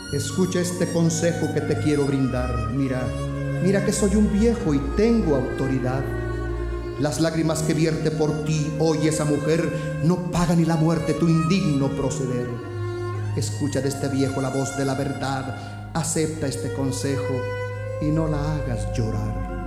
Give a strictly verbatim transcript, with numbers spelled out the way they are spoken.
Escucha este consejo que te quiero brindar. Mira, mira que soy un viejo y tengo autoridad. Las lágrimas que vierte por ti hoy esa mujer no paga ni la muerte tu indigno proceder. Escucha de este viejo la voz de la verdad, acepta este consejo y no la hagas llorar.